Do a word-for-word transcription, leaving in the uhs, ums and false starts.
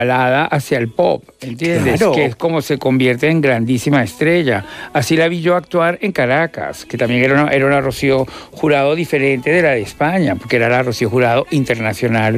balada hacia el pop, ¿entiendes? Claro. Que es como se convierte en grandísima estrella. Así la vi yo actuar en Caracas, que también era una, era una Rocío Jurado diferente de la de España, porque era la Rocío Jurado internacional